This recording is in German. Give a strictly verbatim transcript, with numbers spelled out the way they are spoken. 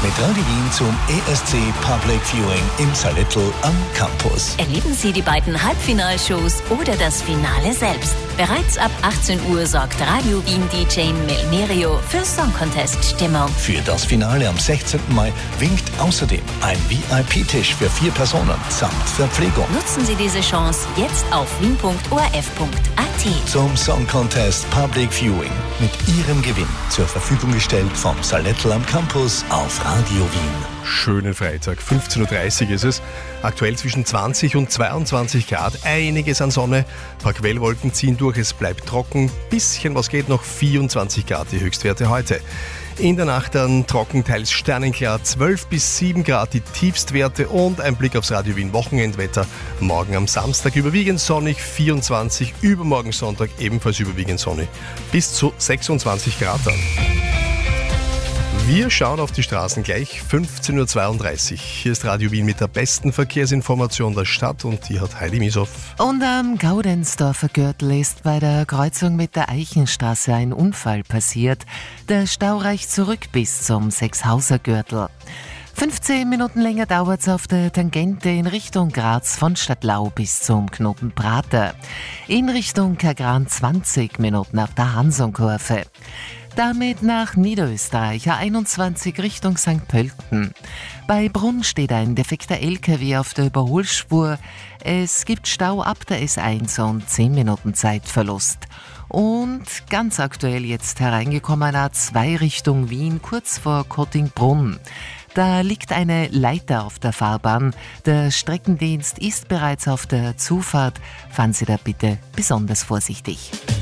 mit Radio Wien zum E S C Public Viewing im Salettl am Campus. Erleben Sie die beiden Halbfinalshows oder das Finale selbst. Bereits ab achtzehn Uhr sorgt Radio Wien D J Melmerio für Song Contest Stimmung. Für das Finale am sechzehnten Mai winkt außerdem ein V I P-Tisch für vier Personen samt Verpflegung. Nutzen Sie diese Chance jetzt auf wien punkt o r f punkt a t. Zum Song Contest Public Viewing mit Ihrem Gewinn zur Verfügung gestellt vom Salettl am Campus auf Radio Wien. Schönen Freitag, fünfzehn Uhr dreißig ist es. Aktuell zwischen zwanzig und zweiundzwanzig Grad, einiges an Sonne, ein paar Quellwolken ziehen durch, es bleibt trocken, bisschen was geht noch, vierundzwanzig Grad die Höchstwerte heute. In der Nacht dann trocken, teils sternenklar, zwölf bis sieben Grad die Tiefstwerte und ein Blick aufs Radio Wien Wochenendwetter. Morgen am Samstag überwiegend sonnig, vierundzwanzig, übermorgen Sonntag ebenfalls überwiegend sonnig, bis zu sechsundzwanzig Grad dann. Wir schauen auf die Straßen gleich, fünfzehn Uhr zweiunddreißig. Hier ist Radio Wien mit der besten Verkehrsinformation der Stadt und die hat Heidi Misow. Und am Gaudensdorfer Gürtel ist bei der Kreuzung mit der Eichenstraße ein Unfall passiert. Der Stau reicht zurück bis zum Sechshauser Gürtel. fünfzehn Minuten länger dauert es auf der Tangente in Richtung Graz von Stadtlau bis zum Knoten Prater. In Richtung Kagran zwanzig Minuten auf der Hansonkurve. Damit nach Niederösterreich, A einundzwanzig Richtung Sankt Pölten. Bei Brunn steht ein defekter L K W auf der Überholspur. Es gibt Stau ab der S eins und zehn Minuten Zeitverlust. Und ganz aktuell jetzt hereingekommen A zwei Richtung Wien, kurz vor Kottingbrunn. Da liegt eine Leiter auf der Fahrbahn. Der Streckendienst ist bereits auf der Zufahrt. Fahren Sie da bitte besonders vorsichtig.